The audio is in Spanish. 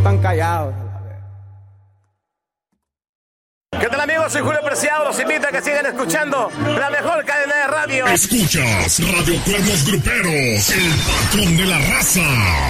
están callados. ¿Qué tal, amigos? Soy Julio Preciado. Los invito a que sigan escuchando la mejor cadena de radio. Escuchas Radio Cuernos Gruperos, el patrón de la raza.